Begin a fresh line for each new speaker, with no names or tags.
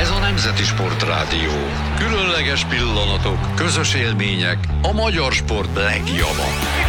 Ez a Nemzeti Sportrádió. Különleges pillanatok, közös élmények, a magyar sport legjava.